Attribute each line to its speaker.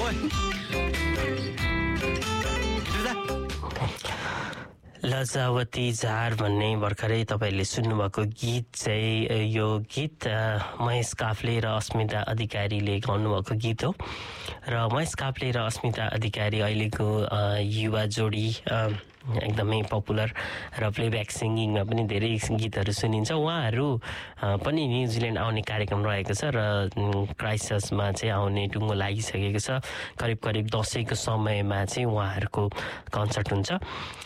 Speaker 1: लजावती झार भन्ने भर्खरै तपाईहरुले सुन्नुभएको गीत चाहिँ यो गीत महेश काफ्ले र अस्मिता अधिकारीले गाउनुभएको गीत हो र महेश काफ्ले र अस्मिता अधिकारी अहिलेको युवा जोडी एकदमै पपुलर र प्लेब्याक सिङ्गिङमा पनि धेरै गीतहरू सुनिन्छ उहाँहरू पनि न्युजिल्यान्ड आउने कार्यक्रम रहेको छ र क्राइस्टचर्चमा चाहिँ आउने टुङ्गो लागिसकेको छ करिब दशैंको समयमा चाहिँ उहाँहरूको कन्सर्ट हुन्छ